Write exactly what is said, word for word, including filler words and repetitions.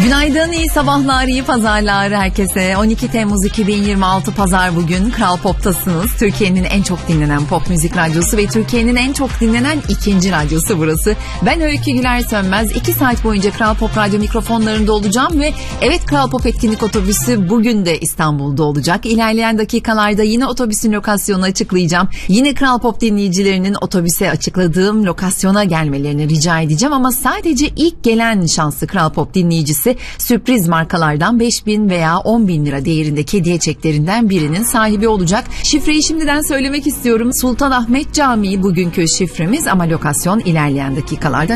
Günaydın, iyi sabahlar, iyi pazarlar herkese. on iki Temmuz iki bin yirmi altı Pazar bugün. Kral Pop'tasınız. Türkiye'nin en çok dinlenen pop müzik radyosu ve Türkiye'nin en çok dinlenen ikinci radyosu burası. Ben Öykü Güler Sönmez. iki saat boyunca Kral Pop radyo mikrofonlarında olacağım ve evet, Kral Pop etkinlik otobüsü bugün de İstanbul'da olacak. İlerleyen dakikalarda yine otobüsün lokasyonunu açıklayacağım. Yine Kral Pop dinleyicilerinin otobüse açıkladığım lokasyona gelmelerini rica edeceğim ama sadece ilk gelen şanslı Kral Pop dinleyicisi sürpriz markalardan beş bin veya on bin lira değerindeki hediye çeklerinden birinin sahibi olacak. Şifreyi şimdiden söylemek istiyorum. Sultanahmet Camii bugünkü şifremiz ama lokasyon ilerleyen dakikalarda